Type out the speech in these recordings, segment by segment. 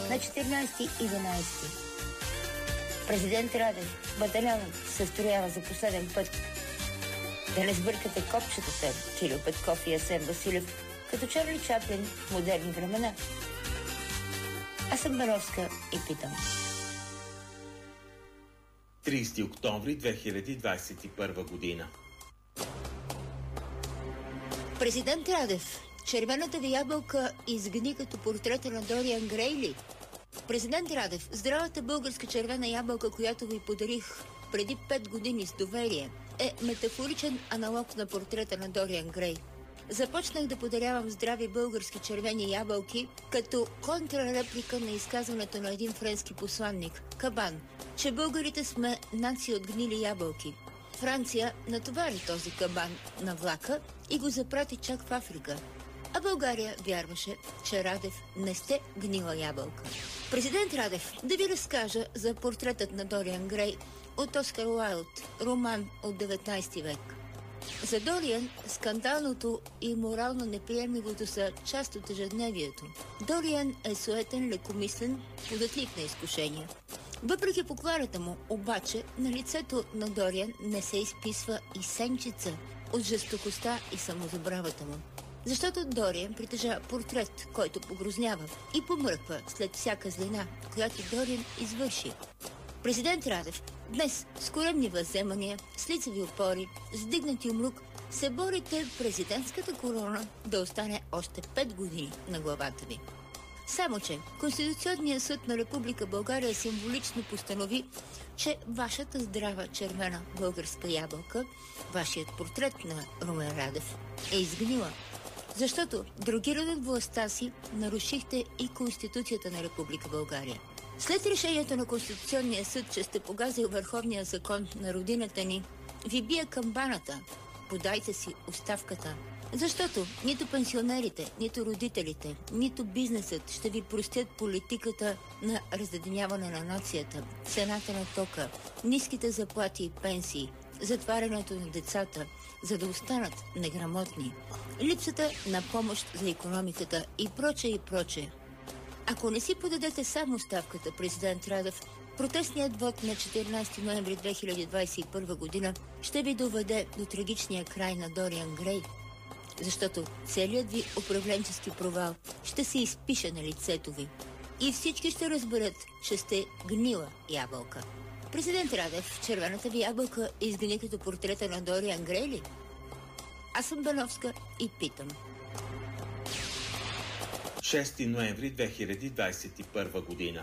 на 14-11. Президент Радев, батальонът се строява за последен път. Да не сбъркате копчетата, Кирил Петков и Асен Василев, като Чарли Чаплин в модерни времена. Аз съм Бановска и питам. 30 октомври 2021 година. Президент Радев, червената ви ябълка изгни като портрета на Дориан Грей. Президент Радев, здравата българска червена ябълка, която ви подарих преди 5 години с доверие, е метафоричен аналог на портрета на Дориан Грей. Започнах да подарявам здрави български червени ябълки като контрареплика на изказването на един френски посланник, Кабан, че българите сме нация от гнили ябълки. Франция натовари този кабан на влака и го запрати чак в Африка. А България вярваше, че Радев не сте гнила ябълка. Президент Радев, да ви разкажа за портретът на Дориан Грей от Оскар Уайлд, роман от 19 век. За Дориан скандалното и морално неприемливото са част от ежедневието. Дориан е суетен, лекомислен, податлив на изкушения. Въпреки покварата му, обаче, на лицето на Дориан не се изписва и сенчица от жестокостта и самозабравата му. Защото Дориан притежава портрет, който погрознява и помръква след всяка злина, която Дориан извърши. Президент Радев, днес с коремни възземания, с лицеви опори, с дигнати умрук, се борите президентската корона да остане още 5 години на главата ви. Само че Конституционният съд на Република България символично постанови, че вашата здрава червена българска ябълка, вашият портрет на Румен Радев, е изгнила. Защото, дрогиран от властта си, нарушихте и Конституцията на Република България. След решението на Конституционния съд, че сте погазил върховния закон на родината ни, ви бия камбаната. Подайте си оставката. Защото нито пенсионерите, нито родителите, нито бизнесът ще ви простят политиката на разединяване на нацията, цената на тока, ниските заплати и пенсии, затварянето на децата, за да останат неграмотни, липсата на помощ за икономиката и прочее и прочее. Ако не си подадете само оставката, президент Радев, протестният вод на 14 ноември 2021 година ще ви доведе до трагичния край на Дориан Грей, защото целият ви управленчески провал ще се изпише на лицето ви и всички ще разберат, че сте гнила ябълка. Президент Радев, червената ви ябълка изгни като портрета на Дориан Грей ли? Аз съм Бановска и питам. 6 ноември 2021 година.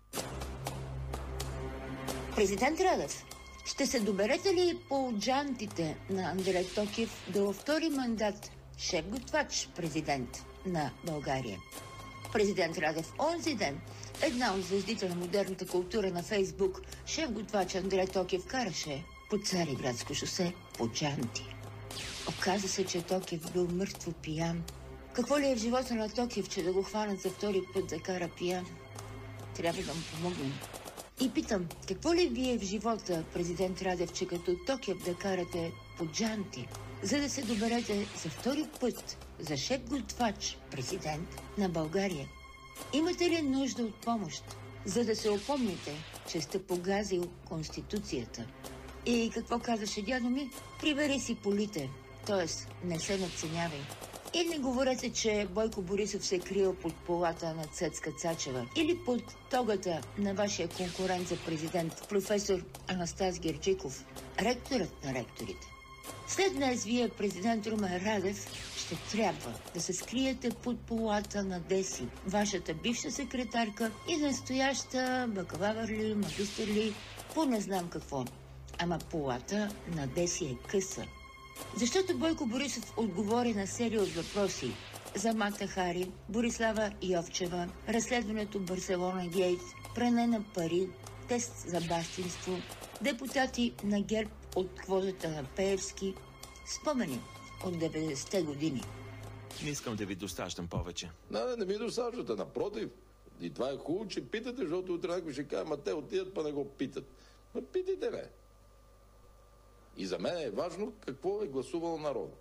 Президент Радев, ще се доберете ли по джантите на Андрей Токев до втори мандат шеф-готвач президент на България? Президент Радев, онзи ден една от звездите на модерната култура на Фейсбук, шеф-готвач Андрей Токев караше по Цариградско шосе по джанти. Оказа се, че Токев бил мъртво пиян. Какво ли е в живота на Токев, че да го хванат за втори път да кара пиян? Трябва да му помогнем. И питам, какво ли вие в живота, президент Радев, че като Токев да карате по джанти, за да се доберете за втори път за шеф-готвач президент на България? Имате ли нужда от помощ, за да се опомните, че сте погазил Конституцията? И какво казаше дядо ми? Прибери си полите, т.е. не се надценявай. И не говорете, че Бойко Борисов се е крил под полата на Цецка Цачева или под тогата на вашия конкурент за президент, професор Анастас Герджиков, ректорът на ректорите. След днес вие, президент Румен Радев, ще трябва да се скриете под полата на Деси, вашата бивша секретарка и настояща бакалавър ли, магистър ли, по не знам какво. Ама полата на Деси е къса. Защото Бойко Борисов отговори на серия от въпроси за Мата Хари, Борислава Йовчева, разследването Барселона Гейт, пране на пари, тест за бащинство, депутати на ГЕРБ от квотата на Пеевски, спомени от 90-те години. Не искам да ви досаждам повече. Не ви досаждате, напротив. И това е хубаво, че питате, защото утре някой ще каже, ма те отидат, па не го питат. Ма питайте, бе. И за мен е важно какво е гласувал народа.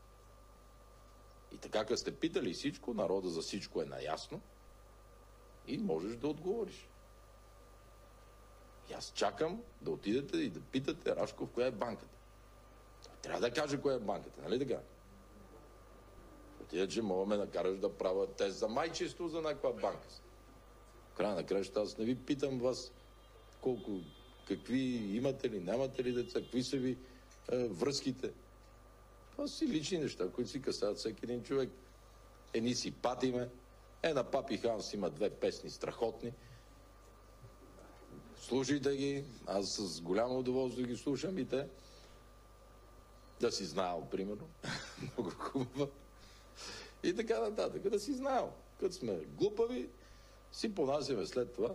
И така, като сте питали всичко, народа за всичко е наясно. и можеш да отговориш. И аз чакам да отидете и да питате Рашков коя е банката. Трябва да каже коя е банката, нали така? Отиде, че мога ме накараш да правя тест за майчество за някаква банка. В края на краща аз не ви питам вас какви имате ли, нямате ли деца, какви са ви връзките. Това си лични неща, които си касаят всеки един човек. Едни си патиме. На Папи Ханс има 2 песни страхотни. Слушайте ги. Аз с голямо удоволствие ги слушам и те. Да си знаел, примерно. Много хубаво. И така нататък. Да си знаел. Като сме глупави, си понасяме след това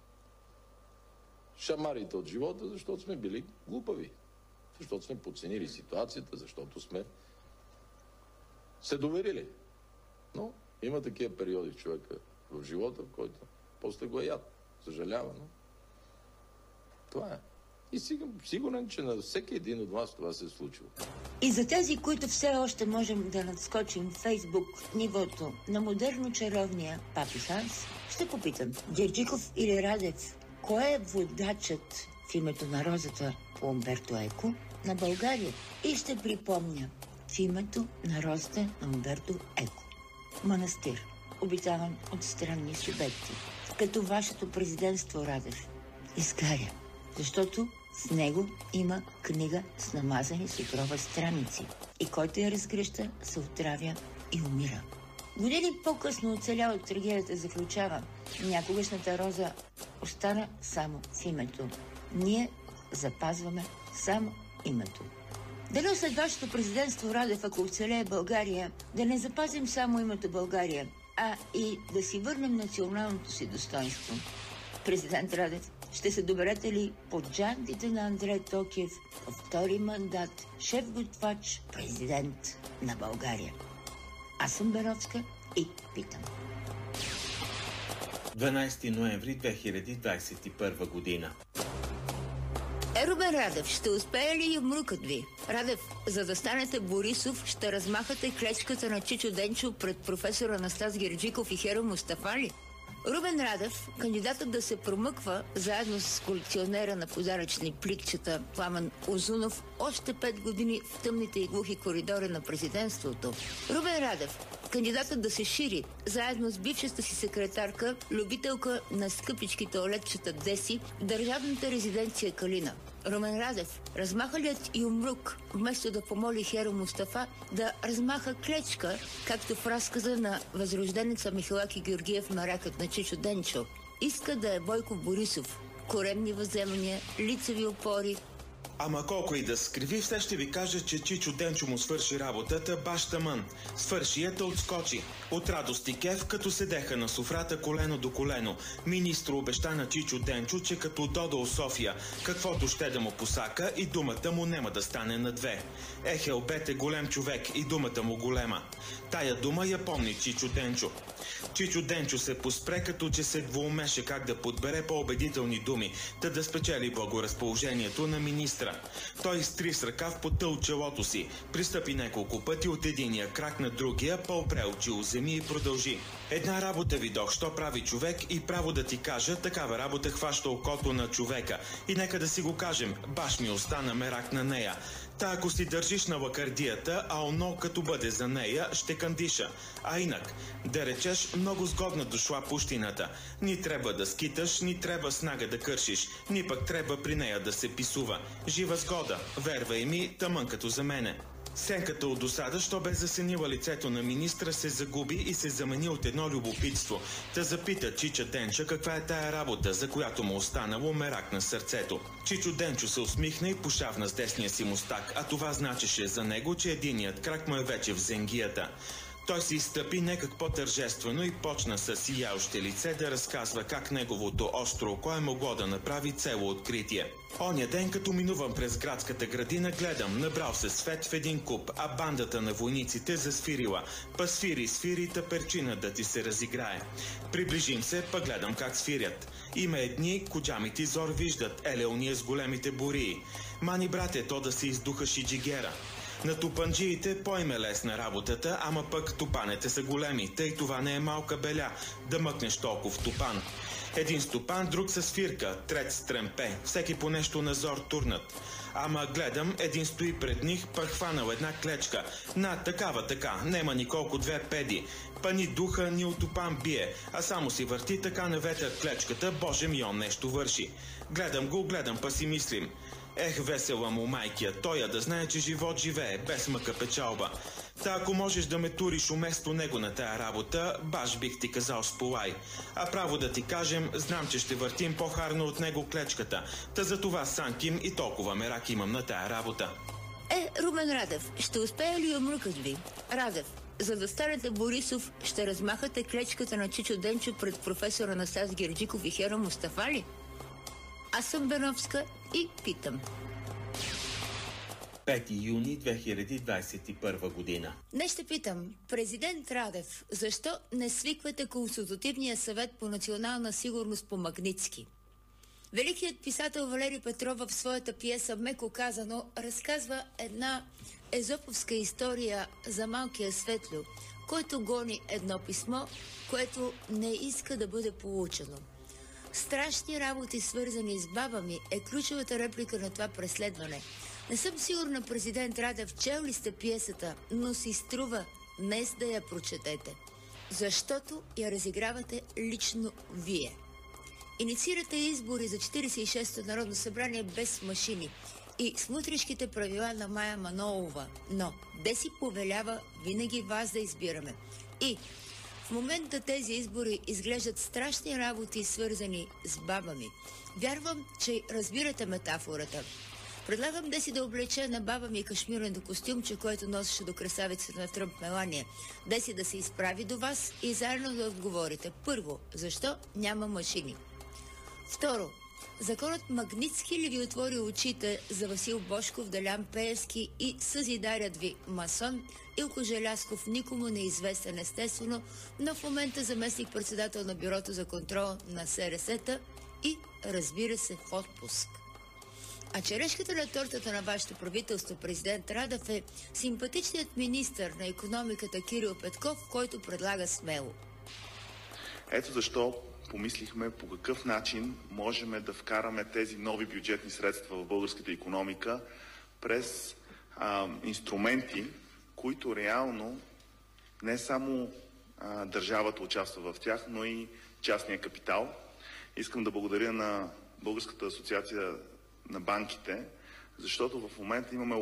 шамарите от живота, защото сме били глупави. Защото сме подценили ситуацията, защото сме се доверили. Но има такива периоди в човека в живота, в който после го е яд. Съжалява, но това е. И сигурен, че на всеки един от вас това се е случило. И за тези, които все още можем да надскочим в Фейсбук нивото на модерно чаровния Папи Ханс, ще попитам, Герджиков или Радев, кой е водачът в името на розата по Умберто Еко на България? И ще припомня, в името на розата на Умберто Еко. Манастир, обитаван от странни субекти, като вашето президентство, Радев, изгаря, защото с него има книга с намазани с отрова страници и който я разгръща, се отравя и умира. Години по-късно оцелял от трагедията заключава: някогашната роза остана само в името. Ние запазваме само името. Дано след вашето президентство, Радев, ако оцелее България, да не запазим само името България, а и да си върнем националното си достоинство. Президент Радев, ще се доберете ли под джантите на Андрей Токиев във втори мандат шеф-готвач президент на България? Аз съм Беровска и питам. 12 ноември 2021 година. Рубен Радев, ще успее ли юмрукът ви? Радев, за да станете Борисов, ще размахате клечката на Чичо Денчо пред професор Анастас Герджиков и Херо Мустафа ли? Рубен Радев, кандидатът да се промъква заедно с колекционера на подаръчни пликчета Пламен Узунов още 5 години в тъмните и глухи коридори на президентството. Рубен Радев, кандидатът да се шири заедно с бившата си секретарка, любителка на скъпички тоалетчета Деси, в държавната резиденция Калина. Румен Радев, размахалият юмрук, вместо да помоли Херо Мустафа да размаха клечка, както в разказа на възрожденеца Михалаки Георгиев Маракът на Чичо Денчо, иска да е Бойко Борисов. Коремни възземания, лицеви опори. Ама колко и да скриви, все ще ви кажа, че Чичо Денчо му свърши работата баш тамън. Свърши ета отскочи. От радост и кеф, като седеха на софрата колено до колено. Министро обеща на Чичо Денчо, че като додо София, каквото ще да му посака и думата му нема да стане на две. Ехел бете голем човек и думата му голема. Тая дума я помни Чичо Денчо. Чичо Денчо се поспре, като че се двоумеше как да подбере по-убедителни думи, да спечели благоразположението на министра. Той изтри с ръкав потъл челото си, пристъпи няколко пъти от единия крак на другия, по-опре очи у земи и продължи. Една работа видох, що прави човек, и право да ти кажа, такава работа хваща окото на човека. И нека да си го кажем, баш ми остана мерак на нея. Та ако си държиш на лакардията, а оно като бъде за нея, ще кандиша. А инак, да речеш, много сгодна дошла пущината. Ни трябва да скиташ, ни трябва снага да кършиш, ни пък трябва при нея да се писува. Жива сгода, вервай ми, тъмън като за мене. Сенката от досада, що бе засенила лицето на министра, се загуби и се замени от едно любопитство. Та запита Чича Денча каква е тая работа, за която му останало мерак на сърцето. Чичо Денчо се усмихна и пошавна с десния си мустак, а това значеше за него, че единият крак му е вече в зенгията. Той се изстъпи некак по-тържествено и почна с сияеще лице да разказва как неговото остро око е могло да направи цело откритие. Оня ден, като минувам през градската градина, гледам, набрал се свет в един куп, а бандата на войниците засвирила. Па свири, та перчина да ти се разиграе. Приближим се, па гледам как свирят. Има едни, коджамите зор виждат, еле уния с големите бурии. Мани, брате, то да се издуха шиджигера. На тупанджиите по-им е лесна работата, ама пък тупанете са големи, тъй това не е малка беля да мъкнеш толкова тупан. Един стопан, друг с свирка, трет с тремпе, всеки по нещо на зор турнат. Ама гледам, един стои пред них, пък хванал една клечка. На, така, нема николко две педи. Па ни духа, ни от тупан бие, а само си върти така на ветър клечката, боже ми, он нещо върши. Гледам, па си мислим. Ех, весела му майкия, тоя да знае, че живот живее, без мъка печалба. Та ако можеш да ме туриш уместо него на тая работа, баш бих ти казал сполай. А право да ти кажем, знам, че ще въртим по-харно от него клечката. Та за това санким и толкова мерак имам на тая работа. Румен Радев, ще успее ли умръкът ви? Радев, за да станете Борисов, ще размахате клечката на Чичо Денчо пред професор Анастас Герджиков и Хера Мустафа ли? Аз съм Беновска и питам. 5 юни 2021 година. Днес ще питам, президент Радев, защо не свиквате Консултативния съвет по национална сигурност по Магнитски? Великият писател Валери Петров в своята пиеса "Меко казано" разказва една езоповска история за малкия Светлю, който гони едно писмо, което не иска да бъде получено. Страшни работи, свързани с баба ми, е ключовата реплика на това преследване. Не съм сигурна, президент Радев, чел ли сте пиесата, но си струва днес да я прочетете, защото я разигравате лично вие. Инициирате избори за 46-то Народно събрание без машини и с мутришките правила на Мая Манолова, но де си повелява винаги вас да избираме. И в момента тези избори изглеждат страшни работи, свързани с баба ми. Вярвам, че разбирате метафората. Предлагам да си да облече на баба ми кашмирното костюмче, което носеше до красавицата на Тръмп Мелания. Да си да се изправи до вас и заедно да отговорите. Първо, защо няма машини? Второ, законът Магнитски ли ви отвори очите за Васил Божков, Делян Пеевски и съзидарят ви масон Илко Желясков, никому неизвестен естествено, но в момента заместник-председател на Бюрото за контрол на СРС-та и, разбира се, в отпуск. А черешката на тортата на вашето правителство, президент Радев, е симпатичният министър на икономиката Кирил Петков, който предлага смело. Ето защо помислихме по какъв начин можем да вкараме тези нови бюджетни средства в българската икономика през инструменти, които реално не само държавата участва в тях, но и частния капитал. Искам да благодаря на Българската асоциация на банките, защото в момента имаме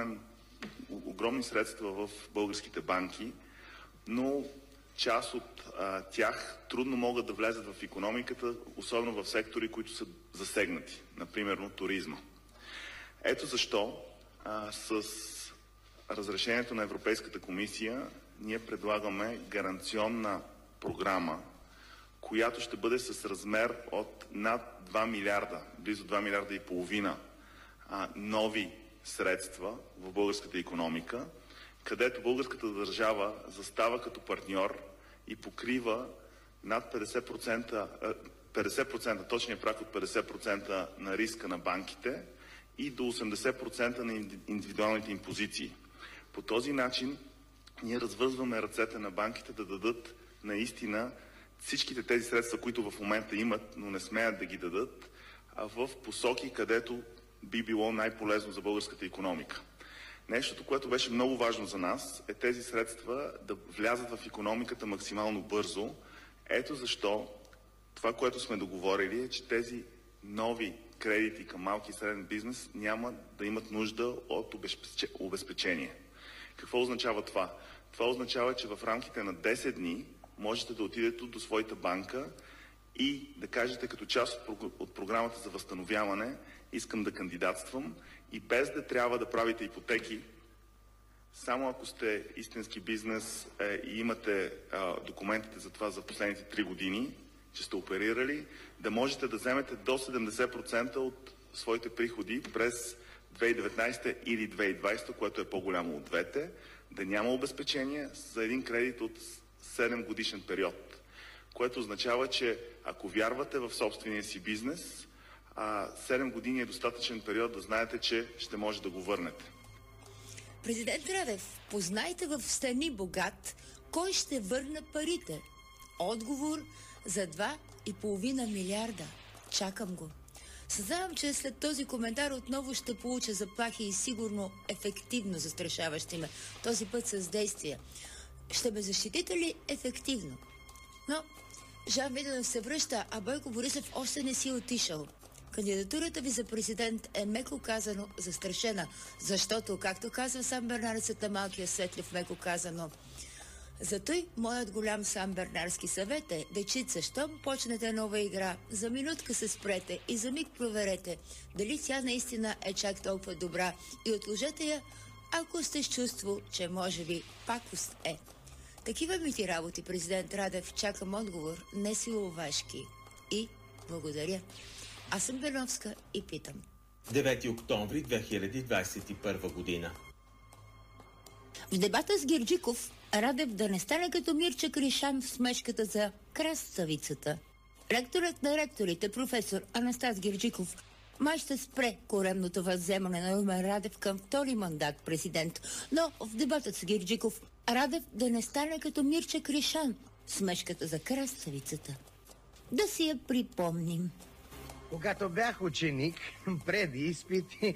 огромни средства в българските банки, но част от тях трудно могат да влезат в икономиката, особено в сектори, които са засегнати, например туризма. Ето защо с разрешението на Европейската комисия ние предлагаме гаранционна програма, която ще бъде с размер от над 2 милиарда, близо 2 милиарда и половина нови средства в българската икономика, където българската държава застава като партньор и покрива над 50%, точния прак от 50% на риска на банките и до 80% на индивидуалните им позиции. По този начин ние развързваме ръцете на банките да дадат наистина всичките тези средства, които в момента имат, но не смеят да ги дадат, в посоки, където би било най-полезно за българската икономика. Нещото, което беше много важно за нас, е тези средства да влязат в икономиката максимално бързо. Ето защо това, което сме договорили, е, че тези нови кредити към малки и среден бизнес няма да имат нужда от обезпечение. Какво означава това? Това означава, че в рамките на 10 дни можете да отидете до своята банка и да кажете като част от програмата за възстановяване: искам да кандидатствам, и без да трябва да правите ипотеки, само ако сте истински бизнес и имате документите за това за последните 3 години, че сте оперирали, да можете да вземете до 70% от своите приходи през 2019 или 2020, което е по-голямо от двете, да няма обезпечение за един кредит от 7 годишен период. Което означава, че ако вярвате в собствения си бизнес, 7 години е достатъчен период да знаете, че ще може да го върнете. Президент Радев, познайте в Стани богат, кой ще върне парите? Отговор за 2,5 милиарда. Чакам го. Съзнавам, че след този коментар отново ще получа заплахи и сигурно ефективно застрашаващи ме. Този път с действия. Ще ме защитите ли ефективно? Но Жан Виденов се връща, а Бойко Борисов още не си отишъл. Кандидатурата ви за президент е меко казано застрашена, защото, както казва сам Бернарцата, малкия Светлев, меко казано. Затой моят голям сам бернарски съвет е, дечица, щом почнете нова игра, за минутка се спрете и за миг проверете дали тя наистина е чак толкова добра и отложете я, ако сте с чувство, че може би пакост е. Такива ми ти работи, президент Радев, чакам отговор, не силовашки. И благодаря. Аз съм Берновска и питам. 9 октомври 2021 година. В дебата с Герджиков, Радев да не стане като Мирча Кришан в смешката за краставицата. Ректорът на ректорите, професор Анастас Герджиков, май ще спре коремното възземане на Румен Радев към втори мандат президент. Но в дебатът с Герджиков, Радев да не стане като Мирча Кришан в смешката за краставицата. Да си я припомним. Когато бях ученик, преди изпити...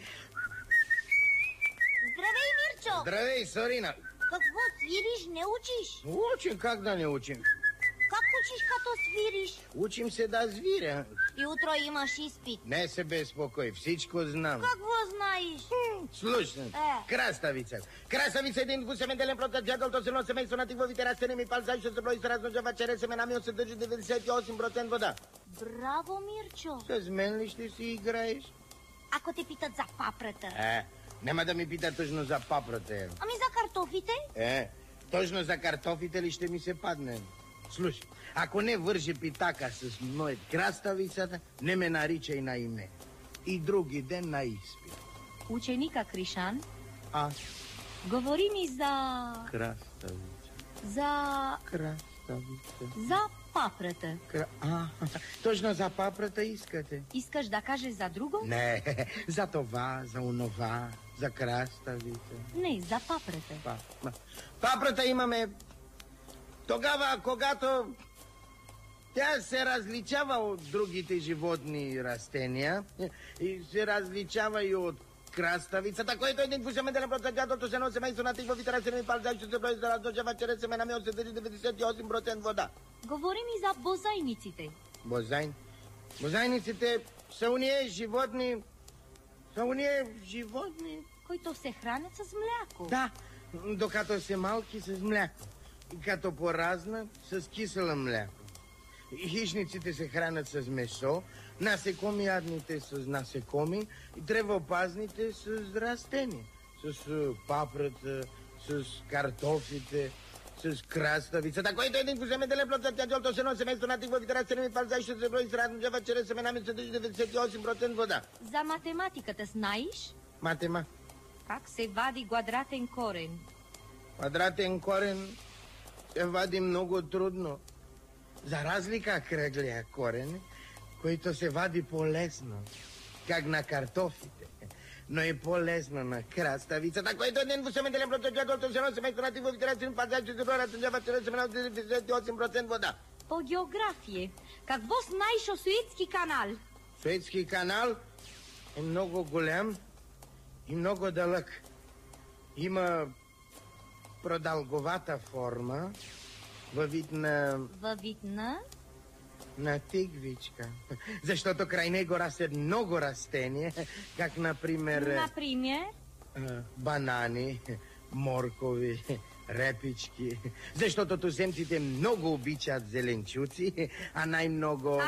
Здравей, Мирчо! Здравей, Сорина! Какво свириш, не учиш? Учим, как да не учим? Как учиш като свириш? Учим се да звиря. И утро имаш изпит. Не се безпокой, всичко знам. Какво знаеш? Слушай, краставица. Краставица е един двусеменделен протъчател, то село семейство на тигловите растения ми палза, ще се брои се размножава чрез семена ми, съдържа 98% вода. Браво, Мирчо! С мен ли ще си играеш? Ако те питат за папрата. Няма да ми питат точно за папрата. Ами за картофите? Точно за картофите ли ще ми се падне? Слушай, ако не вържи питака с моят краставицата, не ме наричай на име. И други ден на изпит. Ученика Кришан Говори ми за... Краставица. За... Краставица. За папрата. Точно за папрата искате? Искаш да кажеш за друго? Не, за това, за онова, за краставица. Не, за папрата. Папрата имаме тогава, когато тя се различава от другите животни и растения и се различава и от краставицата, който е един двусеменделен протъчател, се носи семейство на тигловите растения, палза, ще се брои за размножава чрез семена ми, съдържа 98% вода. Говори ми за бозайниците. Бозайниците са уния животни, които се хранят с мляко. Да, докато са малки с мляко. И като поразна с кисело мляко. Хищниците се хранят с месо, насекомиядните с насекоми и древопазните с растения. С папрата, с картофите, с краставицата, който е един поземеделен протъчател, то се носи семейство на тигловите растения, палза, ще се брои с размножава чрез семена ми, съдържа 98% вода. За математиката знаеш? Как се вади квадратен корен? Квадратен корен се вади много трудно. За разлика кръглия корен, който се вади по-лесно, как на картофите, но е по-лесно на краставицата, който е един двусеменделен протъчател, то се носи семейство на тигловите растения, палза, ще се брои размножава чрез семена от 98% вода. По география, какво знаеш о Суетски канал? Суетски канал е много голям и много дълъг. Има продълговата форма във вид на... На тигвичка. Защото край него растят много растения, как например... Банани, моркови, репички. Защото туземците много обичат зеленчуци, а най-много...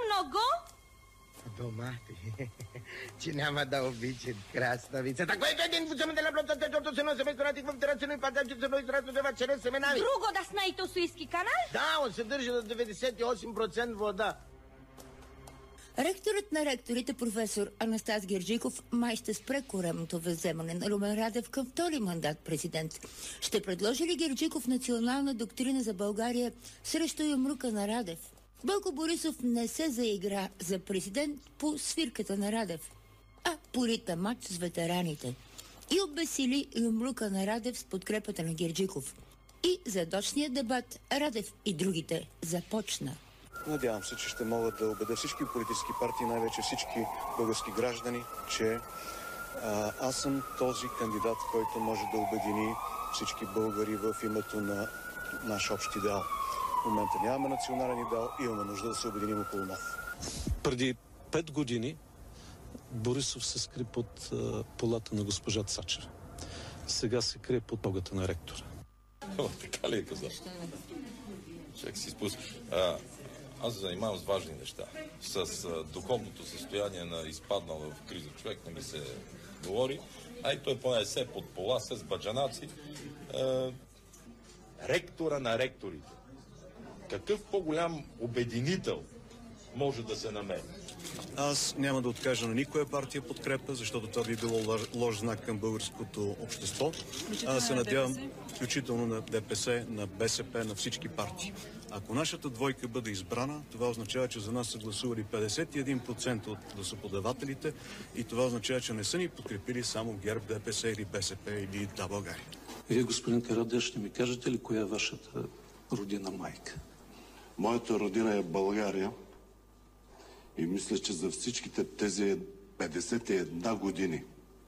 Домати, че няма да обичат краставицата, което е един двусеменделен протъчател, се носи семейство на тигловите растения и палза, ще се брои с размножава чрез семена ми. Друго да знаете о Суетски канал? Да, он съдържа до 98% вода. Ректорът на ректорите, професор Анастас Герджиков, май ще спре коремното възземане на Румен Радев към втори мандат президент. Ще предложи ли Герджиков национална доктрина за България срещу юмрука на Радев? Бойко Борисов не се заигра за президент по свирката на Радев, а порита матч с ветераните. и обесили юмрука на Радев с подкрепата на Герджиков. И задочният дебат Радев и другите започна. Надявам се, че ще могат да убедя всички политически партии, най-вече всички български граждани, че аз съм този кандидат, който може да обедини всички българи в името на наш общ идеал. В момента нямаме национален идеал, имаме нужда да се обединим около нов. Преди 5 години Борисов се скри под полата на госпожа Цачева. Сега се крие под тогата на ректора. Така ли е казал? Човек си спуска. Аз се занимавам с важни неща. С духовното състояние на изпаднал в криза човек не ми се говори. А и той поне се под пола с баджанаци. Ректора на ректорите. Какъв по-голям обединител може да се намери? Аз няма да откажа на никоя партия подкрепа, защото това би било лош знак към българското общество. Аз се надявам, включително на ДПС, на БСП, на всички партии. Ако нашата двойка бъде избрана, това означава, че за нас са гласували 51% от гласоподавателите и това означава, че не са ни подкрепили само ГЕРБ, ДПС или БСП или Да, България. Вие, господин Карадеш, ще ми кажете ли коя е вашата родина майка? Моята родина е България и мисля, че за всичките тези 51 години,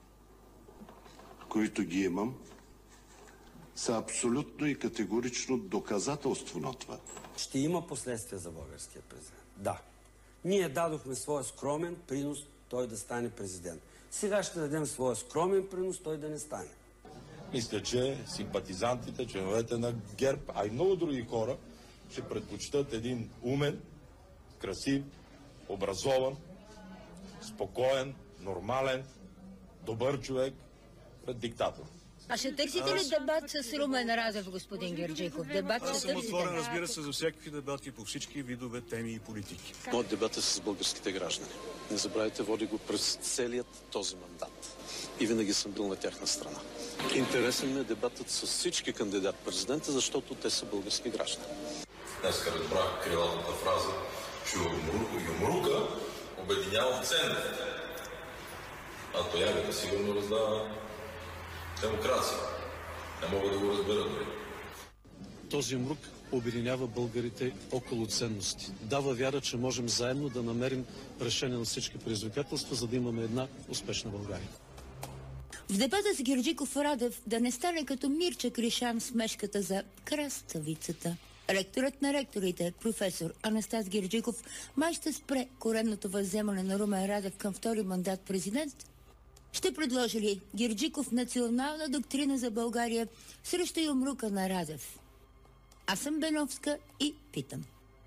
които ги имам, са абсолютно и категорично доказателство на това. Ще има последствия за българския президент. Да. Ние дадохме своя скромен принос той да стане президент. Сега ще дадем своя скромен принос той да не стане. Мисля, че симпатизантите, членовете на ГЕРБ, а и много други хора ще предпочитат един умен, красив, образован, спокоен, нормален, добър човек пред диктатор. А ще търсите ли дебат с Румен Радев, господин Герджиков? Аз съм отворен, разбира се, за всякакви дебати по всички видове теми и политики. Моят дебат е с българските граждани. Не забравяйте, води го през целият този мандат. И винаги съм бил на тяхна страна. Интересен ми е дебатът с всички кандидат-президента, защото те са български граждани. Днеска разбрах крилатата фраза, че юмрука обединява ценностите. А то ягата сигурно раздава демокрация. Не мога да го разбера дори. Този юмрук обединява българите около ценности. Дава вяра, че можем заедно да намерим решение на всички предизвикателства, за да имаме една успешна България. В дебата с Герджиков Радев да не стане като Мирча Кришан с мешката за краставицата. Ректорът на ректорите, професор Анастас Герджиков, май ще спре коренното възземане на Румен Радев към втори мандат президент. Ще предложи ли Герджиков национална доктрина за България срещу юмрука на Радев? Аз съм Беновска и питам.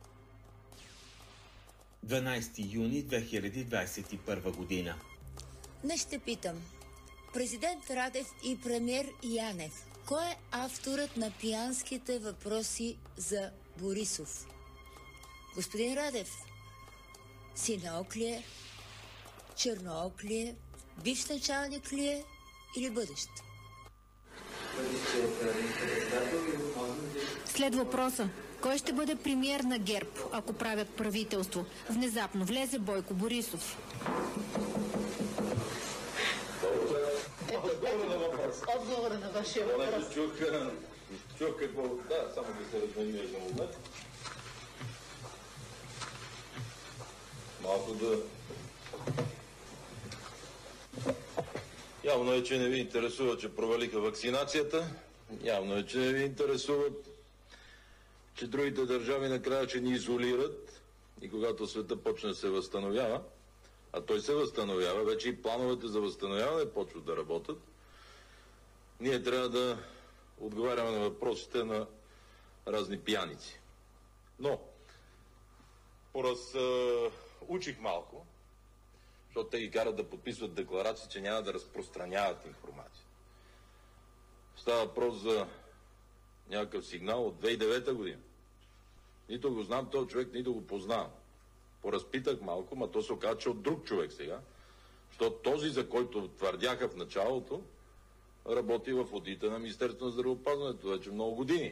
12 юни 2021 година. Днес ще питам. Президент Радев и премиер Янев. Кой е авторът на пиянските въпроси за Борисов? Господин Радев, синаок ли е? Черноок ли е? Бивш началник ли е? Или бъдещ? След въпроса. Кой ще бъде премиер на ГЕРБ, ако правят правителство? Внезапно влезе Бойко Борисов. Отговора на вашия въпрос. Чух какво... Да, само да се разменим за момент. Малко да... Явно е, че не ви интересува, че провалиха вакцинацията. Явно е, че не ви интересуват, че другите държави накрая ще ни изолират и когато света почне да се възстановява, а той се възстановява, вече и плановете за възстановяване почват да работят, ние трябва да отговаряме на въпросите на разни пияници. Но, учих малко, защото те ги карат да подписват декларации, че няма да разпространяват информация. Става въпрос за някакъв сигнал от 2009 година. Нито го знам този човек, нито го познавам. Поразпитах малко, но то се оказа, че от друг човек сега, защото този, за който твърдяха в началото, работи в одита на Министерството на здравеопазването вече много години.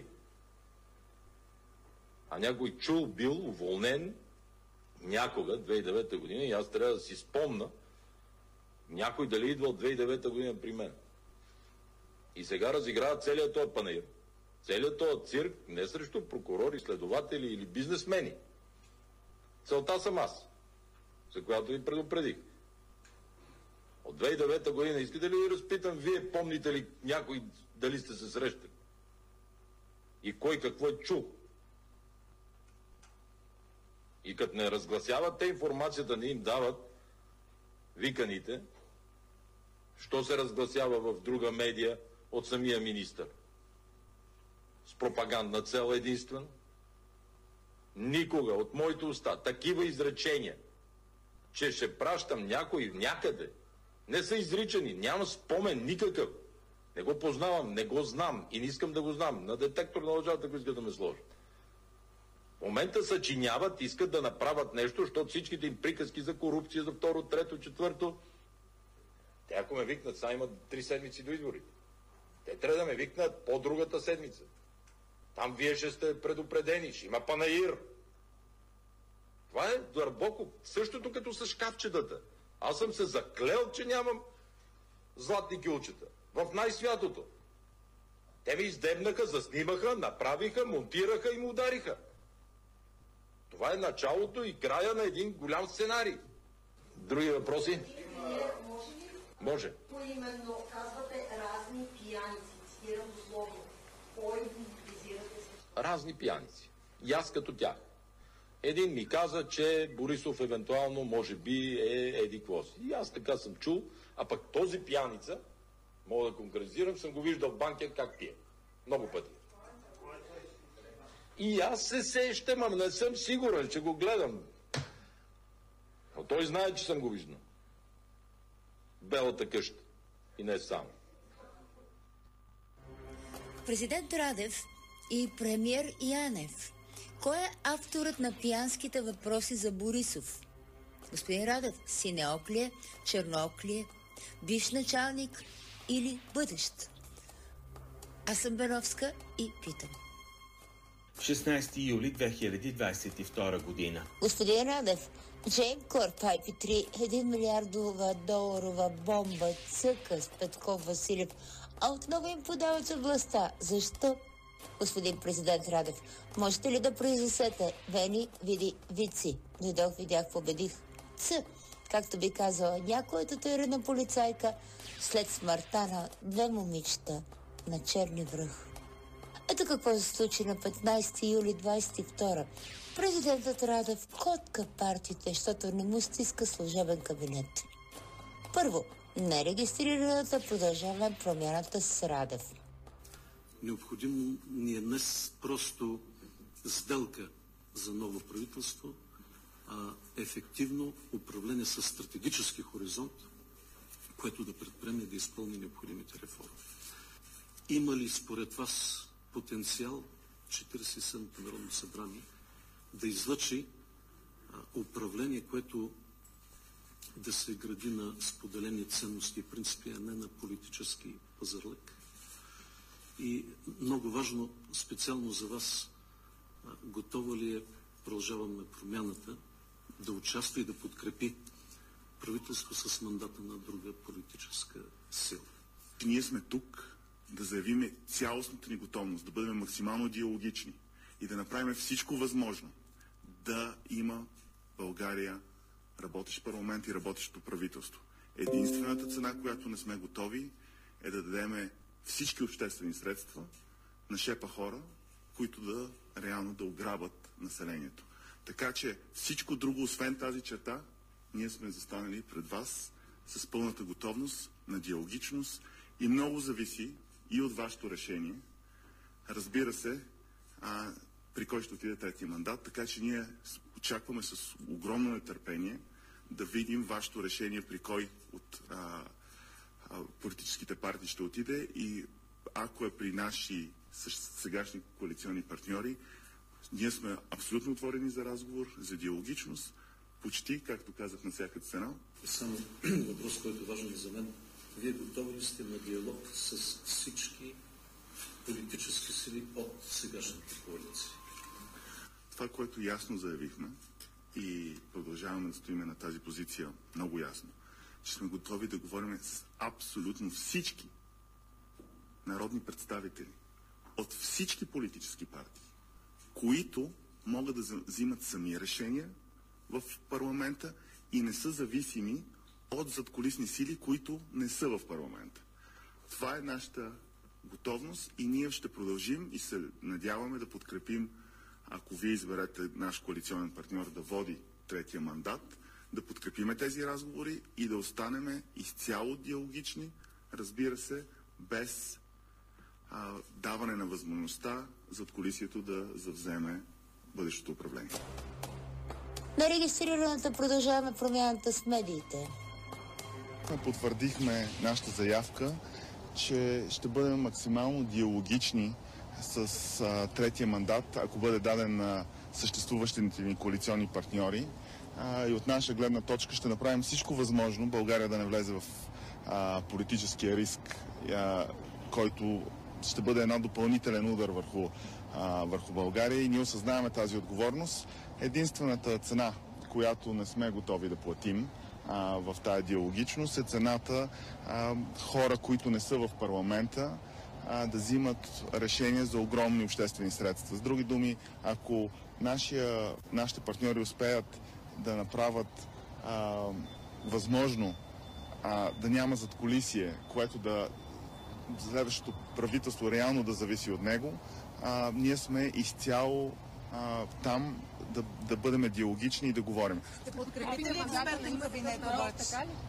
А някой чул бил уволнен някога, 2009 година, и аз трябва да си спомна някой дали идва от 2009 година при мен. И сега разиграват целият този панаир. Целият този цирк не срещу прокурори, следователи или бизнесмени. Целта съм аз, за която ви предупредих. От 2009 година искате ли ви разпитам, вие помните ли някой дали сте се срещали? И кой какво е чул? И като не разгласяват те информацията, не им дават виканите, що се разгласява в друга медия от самия министър? С пропагандна цел единствено? Никога от моите уста такива изречения, че ще пращам някой някъде, не са изричани, няма спомен никакъв. Не го познавам, не го знам и не искам да го знам. На детектор на лъжата, ако искат да ме сложат. В момента съчиняват, искат да направят нещо, защото всичките им приказки за корупция, за второ, трето, четвърто. Те ако ме викнат, сега имат 3 седмици до изборите. Те трябва да ме викнат по-другата седмица. Там вие ще сте предупредени, ще има панаир. Това е дълбоко. Същото като с шкафчетата. Аз съм се заклел, че нямам златни кюлчета. В най-святото. Те ми издебнаха, заснимаха, направиха, монтираха и му удариха. Това е началото и края на един голям сценарий. Други въпроси? Може. Поименно казвате разни пияници. Цитирам дословно. Кой ги визирате с? Разни пияници. И аз като тях. Един ми каза, че Борисов евентуално може би е еди-кво си. И аз така съм чул, а пък този пияница, мога да конкретизирам, съм го виждал в банкет как пие. Много пъти. И аз се сещам, ама не съм сигурен, че го гледам. Но той знае, че съм го виждал. Белата къща. И не само. Президент Радев и премиер Янев. Кой е авторът на пиянските въпроси за Борисов? Господин Радев, синеок ли е, черноок ли е, бивш началник или бъдещ? Аз съм Беновска и питам. 16 юли 2022 година. Господин Радев, Gemcorp IP3, 1 милиардова доларова бомба цъка с Петков Василев, а отново им подават от властта. Защо? Господин президент Радев, можете ли да произнесете Вени, види, вици? Дойдох, видях, победих. Както би казала някоя татуирана полицайка след смъртта на 2 момичета на Черни връх. Ето какво се случи на 15 юли 22. Президентът Радев котка партиите, защото не му стиска служебен кабинет. Първо, нерегистрираната Продължаваме промяната с Радев. Необходимо ни е днес просто сделка за ново правителство, ефективно управление с стратегически хоризонт, което да предприеме да изпълни необходимите реформи. Има ли според вас потенциал 47-то Народно събрание да излъчи управление, което да се гради на споделени ценности и принципи, а не на политически пазарлък? И много важно, специално за вас, готова ли е Продължаваме промяната да участва и да подкрепи правителство с мандата на друга политическа сила? Ние сме тук да заявим цялостната ни готовност, да бъдем максимално диалогични и да направим всичко възможно да има България работещ парламент и работещо правителство. Единствената цена, която не сме готови, е да дадем всички обществени средства на шепа хора, които да реално да ограбят населението. Така че всичко друго, освен тази черта, ние сме застанали пред вас с пълната готовност на диалогичност и много зависи и от вашето решение. Разбира се, при кой ще отиде третия мандат, така че ние очакваме с огромно нетърпение да видим вашето решение при кой от политическите партии ще отиде и ако е при наши сегашни коалиционни партньори, ние сме абсолютно отворени за разговор, за диалогичност, почти, както казах, на всяка цена. Само въпрос, който е важен и за мен. Вие готови ли сте на диалог с всички политически сили от сегашната коалиция? Това, което ясно заявихме и продължаваме да стоиме на тази позиция много ясно, че сме готови да говорим с абсолютно всички народни представители от всички политически партии, които могат да взимат сами решения в парламента и не са зависими от задкулисни сили, които не са в парламента. Това е нашата готовност и ние ще продължим и се надяваме да подкрепим, ако вие изберете наш коалиционен партньор да води третия мандат, да подкрепиме тези разговори и да останеме изцяло диалогични, разбира се, без даване на възможността задкулисието да завземе бъдещото управление. Нерегистрираната продължаваме промяната с медиите. Потвърдихме нашата заявка, че ще бъдем максимално диалогични с третия мандат, ако бъде даден на съществуващите ни коалиционни партньори. И от наша гледна точка ще направим всичко възможно България да не влезе в политическия риск, който ще бъде един допълнителен удар върху България, и ние осъзнаваме тази отговорност. Единствената цена, която не сме готови да платим в тая диалогичност, е цената хора, които не са в парламента, да взимат решения за огромни обществени средства. С други думи, ако нашите партньори успеят да направят възможно да няма задкулисие, което да следващото правителство реално да зависи от него, ние сме изцяло там да бъдем диалогични и да говорим. Ще подкрепите ли експертен кабинет обаче?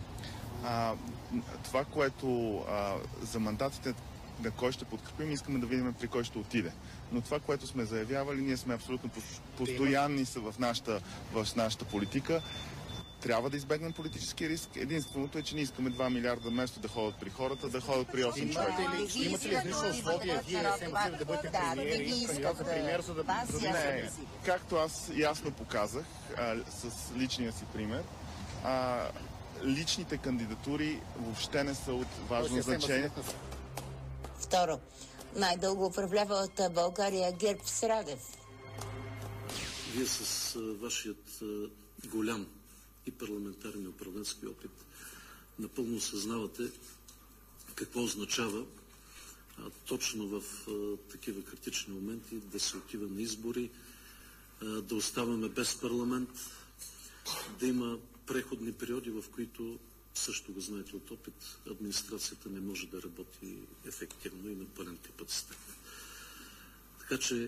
Това, което за мандатите на кой ще подкрепим, искаме да видим при кой ще отиде. Но това, което сме заявявали, ние сме абсолютно постоянни в нашата политика. Трябва да избегнем политически риск. Единственото е, че не искаме 2 милиарда вместо да ходят при хората, да ходят при 8 човека. Имате ли различно условие вие да бъдете премиер, за да не. Както аз ясно показах с личния си пример, личните кандидатури въобще не са от важно значение. Второ, най-дълго управлявалата България ГЕРБ с Радев. Вие с вашият голям и парламентарен и управленски опит напълно осъзнавате какво означава точно в такива критични моменти да се отива на избори, да оставаме без парламент, да има преходни периоди, в които, също го знаете от опит, администрацията не може да работи ефективно и на пълен капацитет. Така че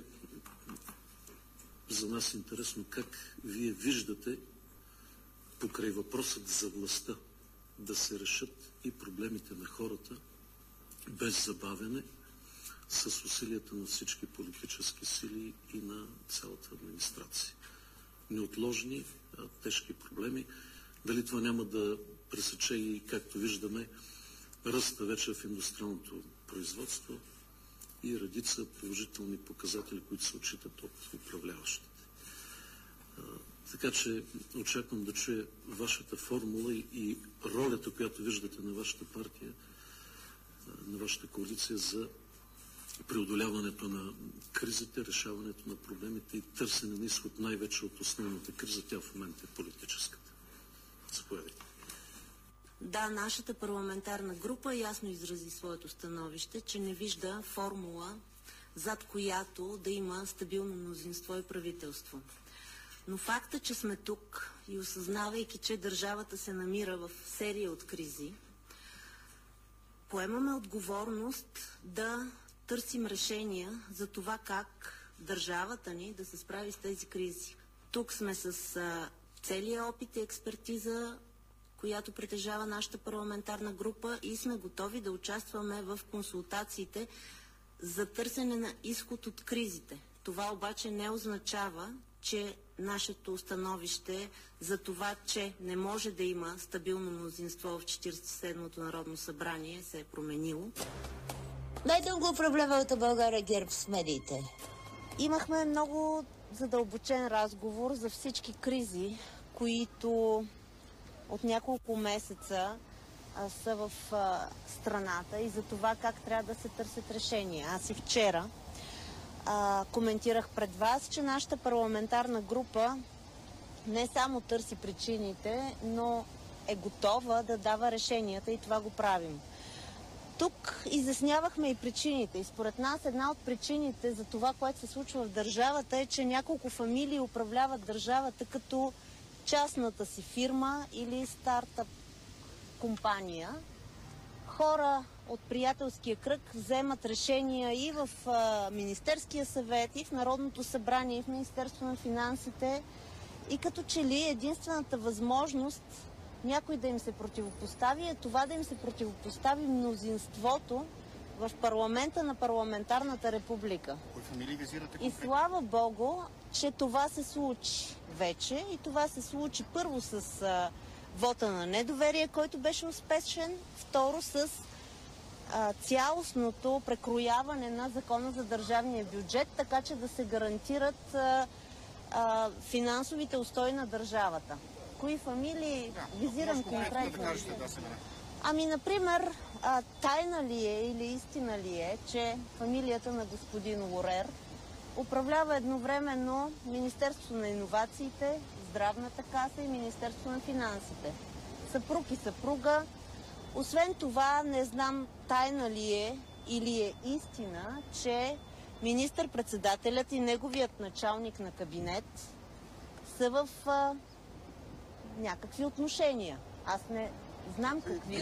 за нас е интересно как вие виждате покрай въпросът за властта да се решат и проблемите на хората без забавяне, с усилията на всички политически сили и на цялата администрация. Неотложни, тежки проблеми. Дали това няма да пресече и, както виждаме, ръста вече в индустриалното производство и редица положителни показатели, които се отчитат от управляващите. Така че очаквам да чуя вашата формула и ролята, която виждате на вашата партия, на вашата коалиция за преодоляването на кризите, решаването на проблемите и търсене на изход най-вече от основната криза. Тя в момента е политическата. Заповядайте. Да, нашата парламентарна група ясно изрази своето становище, че не вижда формула, зад която да има стабилно мнозинство и правителство. Но факта, че сме тук и осъзнавайки, че държавата се намира в серия от кризи, поемаме отговорност да търсим решения за това как държавата ни да се справи с тези кризи. Тук сме с целия опит и експертиза, която притежава нашата парламентарна група, и сме готови да участваме в консултациите за търсене на изход от кризите. Това обаче не означава, че нашето становище за това, че не може да има стабилно мнозинство в 47-то Народно събрание, се е променило. Най-дълго управлявалата България ГЕРБ с медиите. Имахме много задълбочен разговор за всички кризи, които от няколко месеца са в страната, и за това как трябва да се търсят решения. Аз и вчера коментирах пред вас, че нашата парламентарна група не само търси причините, но е готова да дава решенията, и това го правим. Тук изяснявахме и причините. И според нас една от причините за това, което се случва в държавата, е, че няколко фамилии управляват държавата като частната си фирма или стартъп компания. Хора от приятелския кръг вземат решения и в Министерския съвет, и в Народното събрание, и в Министерство на финансите. И като че ли единствената възможност някой да им се противопостави е това да им се противопостави мнозинството в парламента на парламентарната република. И слава Богу, че това се случи вече. И това се случи първо с вота на недоверие, който беше успешен. Второ с цялостното прекрояване на закона за държавния бюджет, така че да се гарантират финансовите устои на държавата. Кои фамилии визирам конкретно? Ами, например, тайна ли е или истина ли е, че фамилията на господин Лорер управлява едновременно Министерството на иновациите, Здравната каса и Министерство на финансите. Съпруг и съпруга. Освен това, не знам тайна ли е или е истина, че министър-председателят и неговият началник на кабинет са в някакви отношения. Аз не знам какви.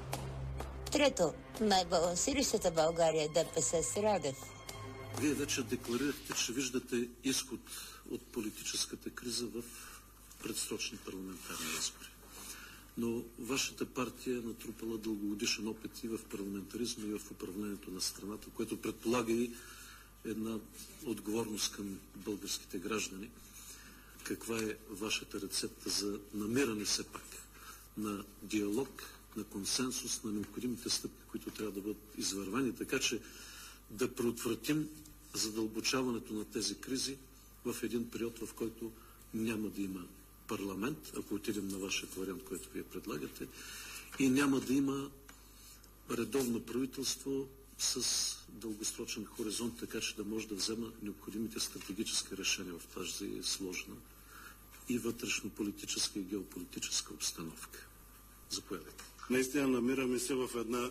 Трето, най-балансиращата България е ДПС с Радев. Вие вече декларирахте, че виждате изход от политическата криза в предсрочни парламентарни избори. Но вашата партия е натрупала дългогодишен опит и в парламентаризма, и в управлението на страната, което предполага и една отговорност към българските граждани. Каква е вашата рецепта за намиране все пак на диалог, на консенсус, на необходимите стъпки, които трябва да бъдат извървани, така че да предотвратим задълбочаването на тези кризи в един период, в който няма да има парламент, ако отидем на вашия вариант, който вие предлагате, и няма да има редовно правителство с дългосрочен хоризонт, така че да може да взема необходимите стратегически решения в тази сложна и вътрешно-политическа и геополитическа обстановка. Заповядайте. Наистина намираме се в една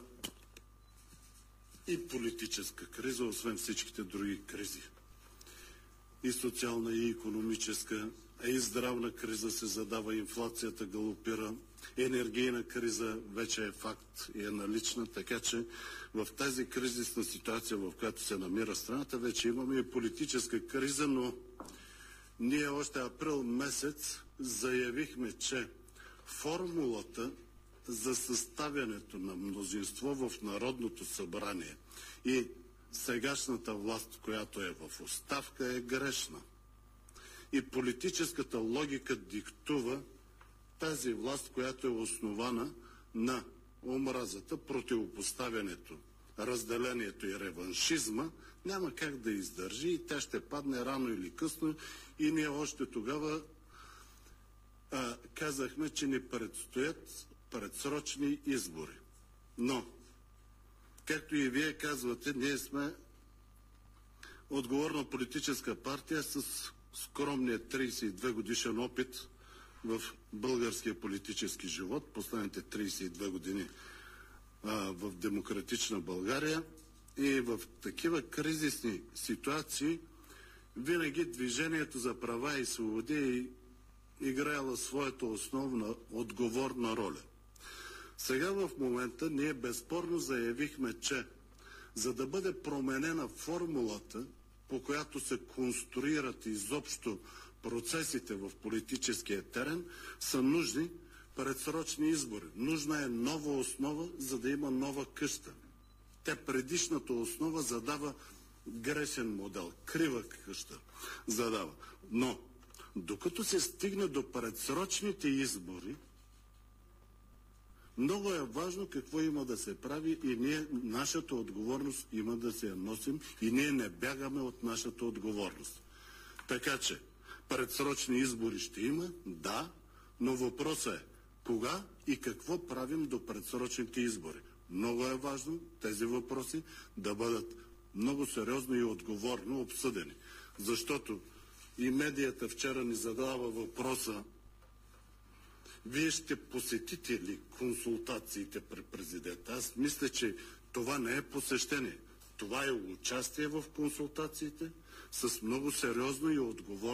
и политическа криза, освен всичките други кризи. И социална, и икономическа, и здравна криза се задава, инфлацията галопира, енергийна криза вече е факт и е налична, така че в тази кризисна ситуация, в която се намира страната, вече имаме и политическа криза, но ние още април месец заявихме, че формулата за съставянето на мнозинство в Народното събрание и сегашната власт, която е в оставка, е грешна. И политическата логика диктува тази власт, която е основана на омразата, противопоставянето, разделението и реваншизма, няма как да издържи и тя ще падне рано или късно. И ние още тогава казахме, че ни предстоят предсрочни избори. Но, както и вие казвате, ние сме отговорна политическа партия с скромния 32 годишен опит в българския политически живот, последните 32 години в демократична България, и в такива кризисни ситуации винаги Движението за права и свободи е играела своята основна отговорна роля. Сега в момента ние безспорно заявихме, че за да бъде променена формулата, по която се конструират изобщо процесите в политическия терен, са нужни предсрочни избори. Нужна е нова основа, за да има нова къща. Тя предишната основа задава грешен модел, крива къща задава. Но докато се стигне до предсрочните избори, много е важно какво има да се прави и ние, нашата отговорност има да се я носим и ние не бягаме от нашата отговорност. Така че, предсрочни избори ще има, да, но въпросът е кога и какво правим до предсрочните избори. Много е важно тези въпроси да бъдат много сериозно и отговорно обсъдени. Защото и медията вчера ни задава въпроса: вие ще посетите ли консултациите при президента? Аз мисля, че Това не е посещение. Това е участие в консултациите с много сериозно и отговорно